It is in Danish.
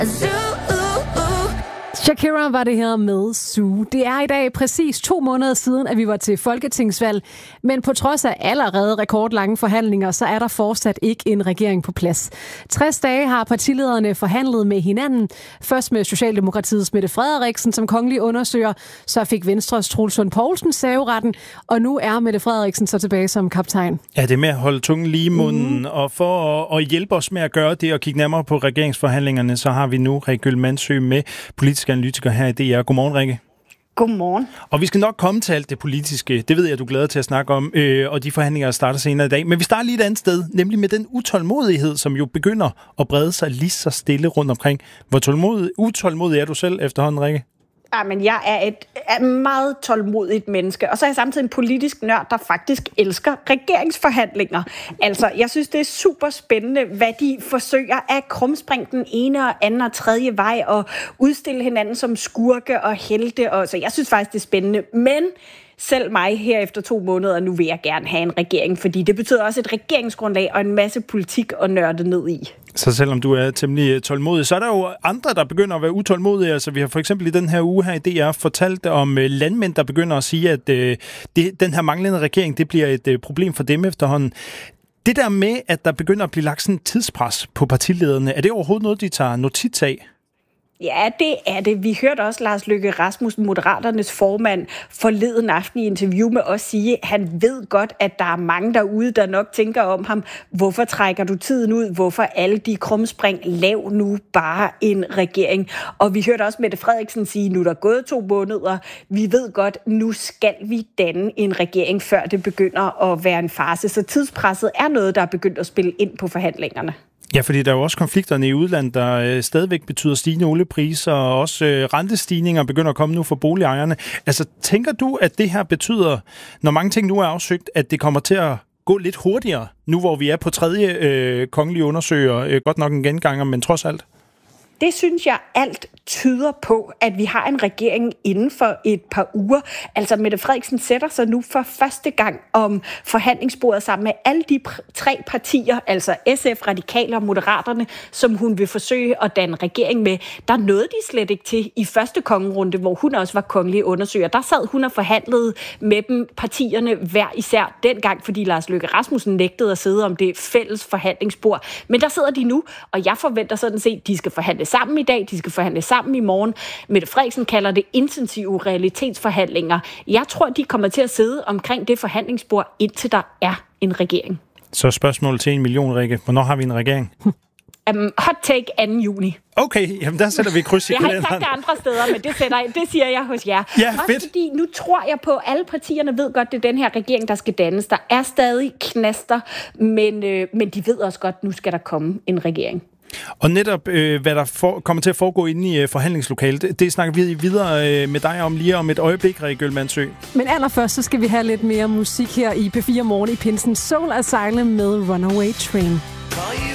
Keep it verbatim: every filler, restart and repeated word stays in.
Shakira var det her med Zoo. Det er i dag præcis to måneder siden, at vi var til folketingsvalg. Men på trods af allerede rekordlange forhandlinger, så er der fortsat ikke en regering på plads. tres dage har partilederne forhandlet med hinanden. Først med Socialdemokratiets Mette Frederiksen som kongelig undersøger. Så fik Venstres Troels Lund Poulsen serveretten. Og nu er Mette Frederiksen så tilbage som kaptajn. Ja, det er med at holde tungen lige i munden. Mm. Og for at, at hjælpe os med at gøre det og kigge nærmere på regeringsforhandlingerne, så har vi nu Rikke Gyldmandsø med, politisk analytiker her i D R. Godmorgen, Rikke. Godmorgen. Og vi skal nok komme til alt det politiske. Det ved jeg, du glæder til at snakke om. Øh, og de forhandlinger starter senere i dag. Men vi starter lige et andet sted, nemlig med den utålmodighed, som jo begynder at brede sig lige så stille rundt omkring. Hvor tålmodig, utålmodig er du selv efterhånden, Rikke? Ja, men jeg er et er meget tålmodigt menneske, og så er jeg samtidig en politisk nørd, der faktisk elsker regeringsforhandlinger. Altså, jeg synes, det er super spændende, hvad de forsøger at krumspringe den ene og anden og tredje vej, og udstille hinanden som skurke og helte, og så jeg synes faktisk, det er spændende. Men selv mig her efter to måneder, nu vil jeg gerne have en regering, fordi det betyder også et regeringsgrundlag og en masse politik at nørde ned i. Så selvom du er temmelig tålmodig, så er der jo andre, der begynder at være utålmodige. Altså, vi har for eksempel i den her uge her i D R fortalt om landmænd, der begynder at sige, at øh, det, den her manglende regering, det bliver et øh, problem for dem efterhånden. Det der med, at der begynder at blive lagt sådan et tidspres på partilederne, er det overhovedet noget, de tager notits af? Ja, det er det. Vi hørte også Lars Løkke Rasmussen, Moderaternes formand, forleden aften i interview med os sige, at han ved godt, at der er mange derude, der nok tænker om ham. Hvorfor trækker du tiden ud? Hvorfor alle de krumspring? Lav nu bare en regering. Og vi hørte også Mette Frederiksen sige, nu er der gået to måneder. Vi ved godt, nu skal vi danne en regering, før det begynder at være en farce. Så tidspresset er noget, der er begyndt at spille ind på forhandlingerne. Ja, fordi der er jo også konflikterne i udlandet, der øh, stadigvæk betyder stigende oliepriser, og også øh, rentestigninger begynder at komme nu for boligejerne. Altså, tænker du, at det her betyder, når mange ting nu er afsøgt, at det kommer til at gå lidt hurtigere, nu hvor vi er på tredje øh, kongelige undersøger, øh, godt nok en genganger, men trods alt? Det synes jeg alt tyder på, at vi har en regering inden for et par uger. Altså Mette Frederiksen sætter sig nu for første gang om forhandlingsbordet sammen med alle de pr- tre partier, altså S F, Radikale og Moderaterne, som hun vil forsøge at danne regering med. Der nåede de slet ikke til i første kongerunde, hvor hun også var kongelig undersøger. Der sad hun og forhandlede med dem, partierne hver især dengang, fordi Lars Løkke Rasmussen nægtede at sidde om det fælles forhandlingsbord. Men der sidder de nu, og jeg forventer sådan set, at de skal forhandle sammen i dag, de skal forhandle sammen i morgen. Mette Frederiksen kalder det intensive realitetsforhandlinger. Jeg tror, de kommer til at sidde omkring det forhandlingsbord, indtil der er en regering. Så spørgsmål til en million, Rikke. Hvornår har vi en regering? Um, hot take anden juni. Okay, jamen der sætter vi kryds i kalenderen. Jeg har ikke sagt det andre steder, men det, sætter, det siger jeg hos jer. Ja, også fedt. Fordi nu tror jeg på, at alle partierne ved godt, det er den her regering, der skal dannes. Der er stadig knaster, men, øh, men de ved også godt, nu skal der komme en regering. Og netop, øh, hvad der for, kommer til at foregå inde i øh, forhandlingslokalet, det, det snakker vi videre øh, med dig om lige om et øjeblik, Rikke Gyldmandsø. Men allerførst, så skal vi have lidt mere musik her i P fire Morgen i Pinsen. Soul Asylum med Runaway Train.